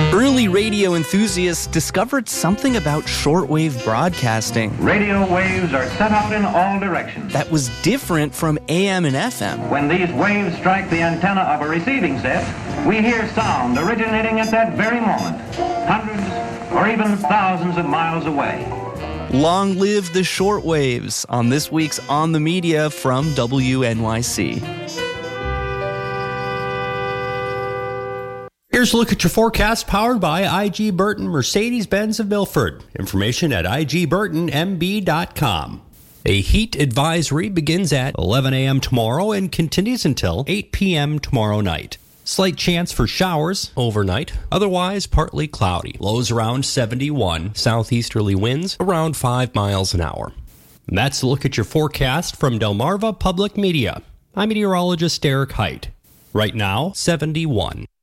Early radio enthusiasts discovered something about shortwave broadcasting Radio waves are sent out in all directions. that was different from AM and FM. When these waves strike the antenna of a receiving set, we hear sound originating at that very moment, hundreds or even thousands of miles away. Long live the shortwaves on this week's On the Media from WNYC. Here's a look at your forecast powered by IG Burton Mercedes-Benz of Milford. Information at igburtonmb.com. A heat advisory begins at 11 a.m. tomorrow and continues until 8 p.m. tomorrow night. Slight chance for showers overnight, otherwise partly cloudy. Lows around 71, southeasterly winds around 5 miles an hour. And that's a look at your forecast from Delmarva Public Media. I'm meteorologist Derek Height. Right now, 71.